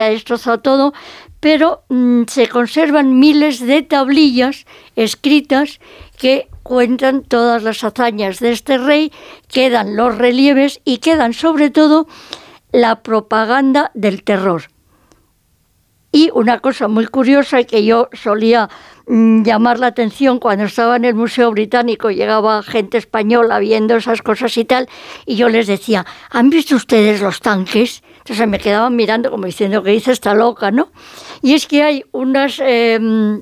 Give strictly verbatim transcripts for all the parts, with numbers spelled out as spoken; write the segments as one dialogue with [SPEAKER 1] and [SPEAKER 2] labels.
[SPEAKER 1] ha destrozado todo, pero mmm, se conservan miles de tablillas escritas que cuentan todas las hazañas de este rey, quedan los relieves y quedan sobre todo la propaganda del terror. Y una cosa muy curiosa que yo solía mmm, llamar la atención cuando estaba en el Museo Británico, llegaba gente española viendo esas cosas y tal, y yo les decía, ¿han visto ustedes los tanques? Entonces me quedaban mirando como diciendo, ¿qué dice esta loca, no? Y es que hay unas, eh,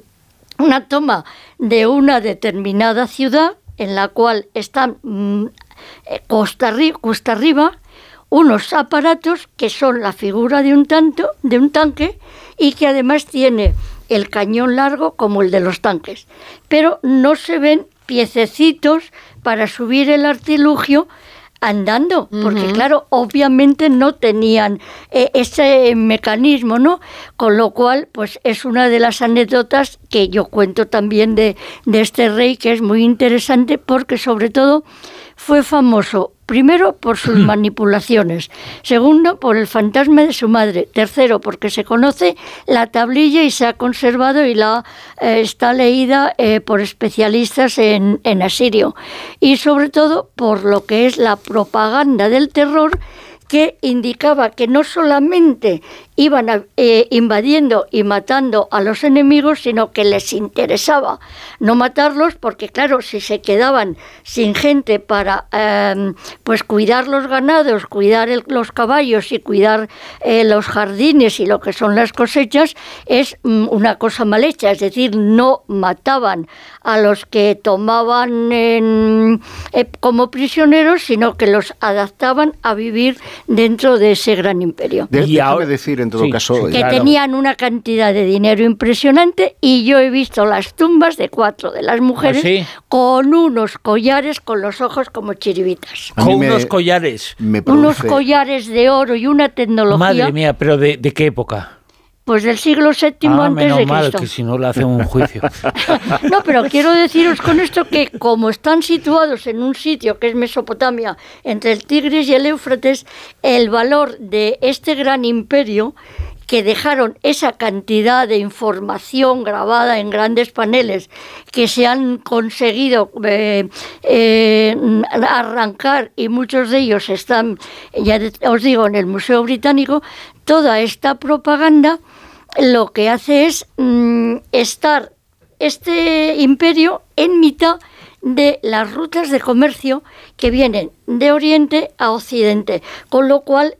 [SPEAKER 1] una toma de una determinada ciudad en la cual están mmm, costa, arriba, costa arriba unos aparatos que son la figura de un, tanto, de un tanque y que además tiene el cañón largo como el de los tanques. Pero no se ven piececitos para subir el artilugio andando, porque uh-huh. claro, obviamente no tenían eh, ese mecanismo, ¿no? Con lo cual, pues es una de las anécdotas que yo cuento también de, de este rey, que es muy interesante porque sobre todo fue famoso primero por sus manipulaciones, segundo por el fantasma de su madre, tercero porque se conoce la tablilla y se ha conservado y la eh, está leída eh, por especialistas en, en asirio, y sobre todo por lo que es la propaganda del terror, que indicaba que no solamente iban a, eh, invadiendo y matando a los enemigos, sino que les interesaba no matarlos, porque claro, si se quedaban sin gente para eh, pues cuidar los ganados, cuidar el, los caballos y cuidar eh, los jardines y lo que son las cosechas, es mm, una cosa mal hecha, es decir, no mataban a los que tomaban en, eh, como prisioneros, sino que los adaptaban a vivir dentro de ese gran imperio.
[SPEAKER 2] De, déjame decir, en todo sí, caso...
[SPEAKER 1] Que claro. tenían una cantidad de dinero impresionante, y yo he visto las tumbas de cuatro de las mujeres ¿Ah, sí? con unos collares con los ojos como chiribitas.
[SPEAKER 3] Con me, unos collares.
[SPEAKER 1] Me produce... Unos collares de oro y una tecnología...
[SPEAKER 3] Madre mía, ¿pero de, de qué época?
[SPEAKER 1] Pues del siglo séptimo
[SPEAKER 3] ah,
[SPEAKER 1] antes
[SPEAKER 3] menos
[SPEAKER 1] de
[SPEAKER 3] mal,
[SPEAKER 1] Cristo.
[SPEAKER 3] Que si no le hacen un juicio.
[SPEAKER 1] No, pero quiero deciros con esto que como están situados en un sitio que es Mesopotamia, entre el Tigris y el Éufrates, el valor de este gran imperio, que dejaron esa cantidad de información grabada en grandes paneles, que se han conseguido eh, eh, arrancar, y muchos de ellos están, ya os digo, en el Museo Británico, toda esta propaganda lo que hace es mmm, estar este imperio en mitad de las rutas de comercio que vienen de Oriente a Occidente, con lo cual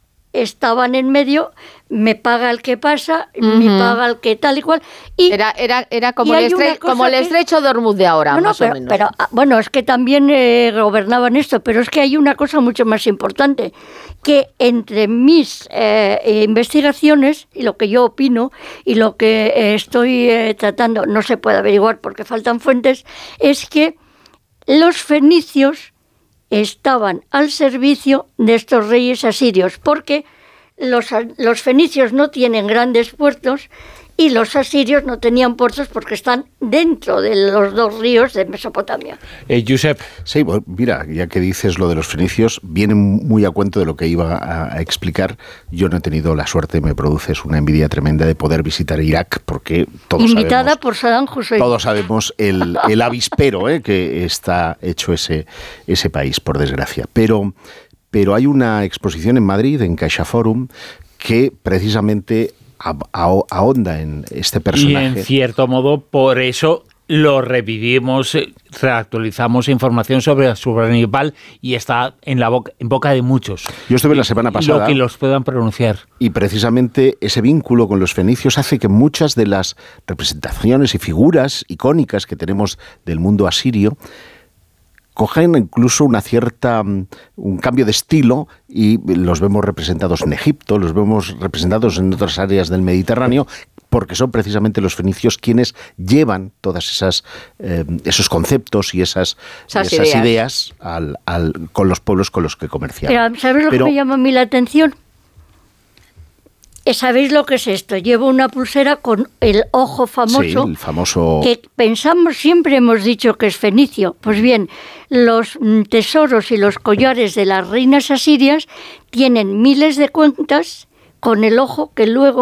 [SPEAKER 1] estaban en medio, me paga el que pasa, uh-huh. me paga el que tal y cual. Y,
[SPEAKER 4] era era, era como, el estre- como el estrecho de Hormuz de ahora,
[SPEAKER 1] no, no,
[SPEAKER 4] más
[SPEAKER 1] pero,
[SPEAKER 4] o menos.
[SPEAKER 1] Pero, bueno, es que también eh, gobernaban esto, pero es que hay una cosa mucho más importante, que entre mis eh, investigaciones y lo que yo opino y lo que eh, estoy eh, tratando, no se puede averiguar porque faltan fuentes, es que los fenicios estaban al servicio de estos reyes asirios, porque los, los fenicios no tienen grandes puertos y los asirios no tenían puertos porque están dentro de los dos ríos de Mesopotamia.
[SPEAKER 3] Eh, Josep.
[SPEAKER 2] Sí, bueno, mira, ya que dices lo de los fenicios, viene muy a cuento de lo que iba a, a explicar. Yo no he tenido la suerte, me produces una envidia tremenda de poder visitar Irak, porque todos
[SPEAKER 1] Invitada
[SPEAKER 2] sabemos,
[SPEAKER 1] por Saddam Hussein.
[SPEAKER 2] Todos sabemos el, el avispero eh, que está hecho ese, ese país, por desgracia. Pero, pero hay una exposición en Madrid, en CaixaForum, que precisamente ahonda en este personaje.
[SPEAKER 3] Y en cierto modo, por eso lo revivimos, reactualizamos información sobre Asurbanipal y está en la boca, en boca de muchos.
[SPEAKER 2] Yo estuve la semana pasada.
[SPEAKER 3] Lo que los puedan pronunciar.
[SPEAKER 2] Y precisamente ese vínculo con los fenicios hace que muchas de las representaciones y figuras icónicas que tenemos del mundo asirio cogen incluso una cierta, un cambio de estilo, y los vemos representados en Egipto, los vemos representados en otras áreas del Mediterráneo, porque son precisamente los fenicios quienes llevan todas esas eh, esos conceptos y esas,
[SPEAKER 4] esas,
[SPEAKER 2] esas
[SPEAKER 4] ideas,
[SPEAKER 2] ideas al, al, con los pueblos con los que comerciaban.
[SPEAKER 1] Pero, ¿sabes lo Pero, que me llama a mí la atención? ¿Sabéis lo que es esto? Llevo una pulsera con el ojo famoso,
[SPEAKER 2] sí, el famoso,
[SPEAKER 1] que pensamos, siempre hemos dicho que es fenicio. Pues bien, los tesoros y los collares de las reinas asirias tienen miles de cuentas con el ojo que luego